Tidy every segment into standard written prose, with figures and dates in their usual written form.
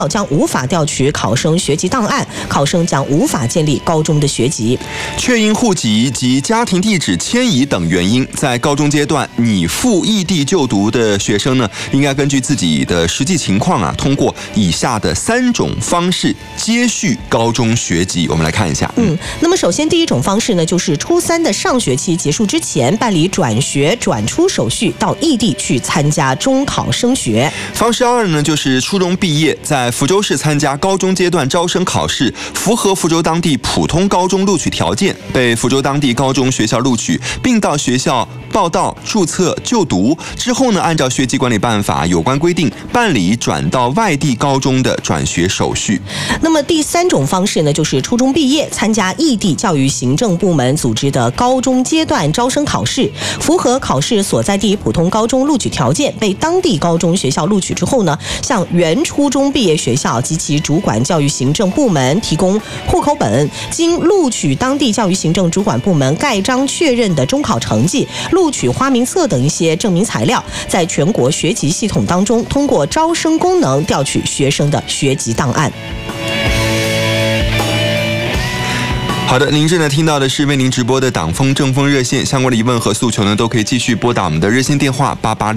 将无法调取考生学籍档案，考生将无法建立高中的学籍。 确因户籍及家庭地址迁移等原因，在高中阶段拟赴异地就读的学生呢，应该根据自己的实际情况通过以下的3种方式接续高中学籍。我们来看一下。 那么首先第一种方式呢，就是初3的上学期结束之前办理转学转出手续，到异地去参加中考升学。 方式2呢，就是初中毕业，在福州市参加高中阶段招生考试，符合福州当地普通高中录取条件，被福州当地高中学校录取，并到学校报到、注册、就读之后呢，按照学籍管理办法有关规定办理转到外地高中的转学手续。 那么第3种方式呢，就是初中毕业参加异地教育行政部门组织的高中阶段招生考试，符合考试所在地普通高中录取条件，被当地高中学校录取之后呢，向原初中毕业学校及其主管教育行政部门提供户口本，经录取当地教育行政主管部门盖章确认的中考成绩、录取花名册等一些证明材料，在全国学籍系统当中通过招生功能调取学生的学籍档案。 好的，您正在听到的是为您直播的党风政风热线，相关的疑问和诉求呢，都可以继续拨打我们的热线电话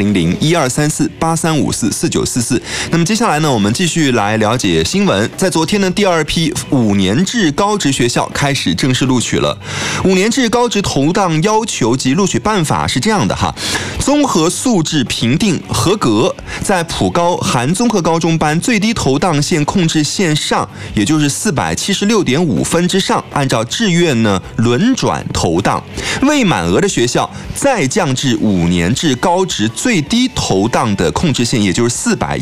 8800-1234-8354-4944。那么接下来呢，我们继续来了解新闻。在昨天呢，第2批5年制高职学校开始正式录取了。5年制高职投档要求及录取办法是这样的哈：综合素质评定合格，在普高含综合高中班最低投档线控制线上，也就是476.5分之上，按照志愿呢轮转投档，未满额的学校再降至5年制高职最低投档的控制线，也就是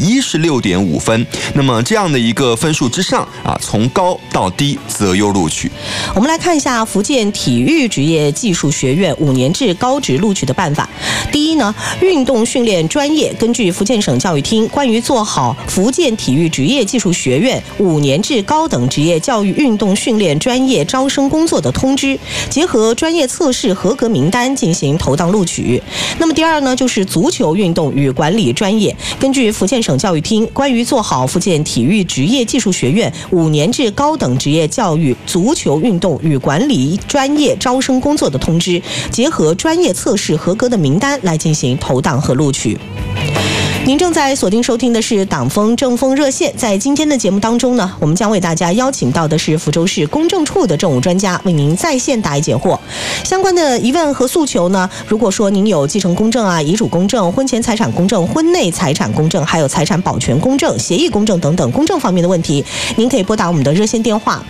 416.5分。那么这样的一个分数之上从高到低择优录取。 我们来看一下福建体育职业技术学院5年制高职录取的办法。第一呢，运动训练专业根据福建省教育厅关于做好福建体育职业技术学院5年制高等职业教育运动训练专业招生工作的通知，结合专业测试合格名单进行投档录取。那么第2呢，就是足球运动与管理专业，根据福建省教育厅关于做好福建体育职业技术学院5年制高等职业教育足球运动与管理专业招生工作的通知，结合专业测试合格的名单来进行投档和录取。您正在锁定收听的是党风政风热线，在今天的节目当中呢，我们将为大家邀请到的是福州市公证处的政务专家，为您在线答疑解惑。相关的疑问和诉求呢，如果说您有继承公证遗嘱公证、婚前财产公证、婚内财产公证，还有财产保全公证、协议公证等等公证方面的问题，您可以拨打我们的热线电话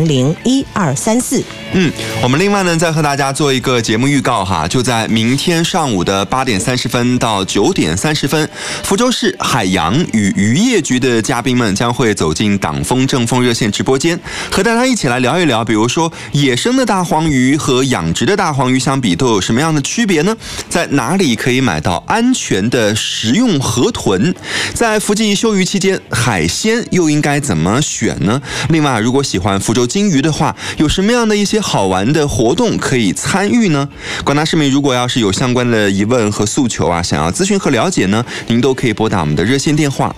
8800-1234。 我们另外呢，再和大家做一个节目预告哈，就在明天上午的8点30分到9点30分，福州市海洋与渔业局的嘉宾们将会走进党风政风热线直播间，和大家一起来聊一聊，比如说野生的大黄鱼和养殖的大黄鱼相比都有什么样的区别呢？在哪里可以买到安全的食用河豚？在福季休渔期间，海鲜又应该怎么选呢？另外，如果喜欢福州金鱼的话，有什么样的一些好玩的活动可以参与呢？广大市民如果要是有相关的疑问和诉求想要咨询和了解呢，您都可以拨打我们的热线电话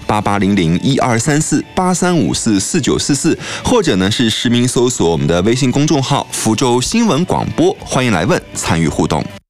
8800-1234-8354-4944，或者呢是实名搜索我们的微信公众号福州新闻广播，欢迎来问参与互动。